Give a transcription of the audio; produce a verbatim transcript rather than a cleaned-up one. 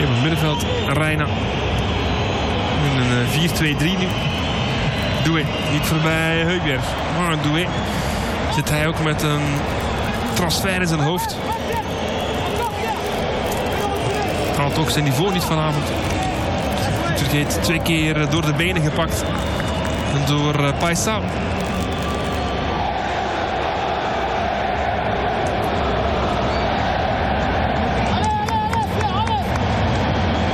Op het middenveld Reina. In een vier twee drie nu. Doué, niet voorbij Heubjerg. Maar Doué zit hij ook met een transfer in zijn hoofd. Haalt ook zijn niveau niet vanavond. Vergeet twee keer door de benen gepakt door Paisao.